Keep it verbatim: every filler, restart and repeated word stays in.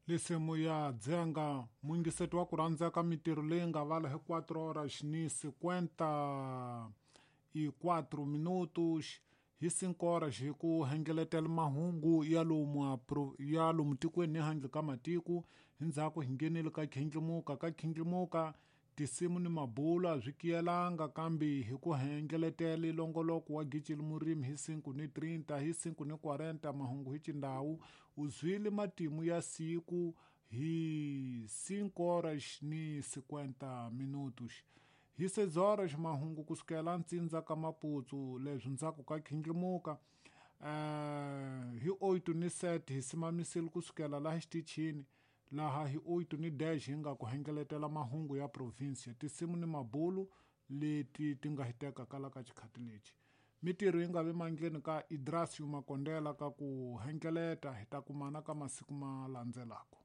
Lisimu ya dzenga mwingiseto wa kurandzeka mintirho leyi nga vala hi quatro horas ni cinquenta e quatro minutos hi cinco horas hi ku hengeletela mahungu ya lomu a pro- ya lomu tikweni ni handle ka matiko. Hi ndzhaku hi nghenile ka khindlimuka ka khindlimuka tisimu ni mabulu a byi kiyelanga kambe hi ku hengeletela longoloko wa gicile murimi hi cinco ni trinta hi cinco ni quarenta mahungu hi cindhawu u zwile matimu ya siku hi cinco horas ni cinquenta minutos hi seis horas mahungu kusukela ntsindza ka maputsu leswi ndzhaku ka khindlimuka uh, hi oito ni sete hi simamisile kusukela laha xitichini laha hi oito ni dash hi nga ku hengeletela mahungu ya provincia tisimu ni mabulu leti ti nga hi teka kala ka xikhati lexi. Mintirho yi nga vi mangeni ka Idrasio Makondela ka ku hengeleta hi ta kumana ka masiku ma landzelaka.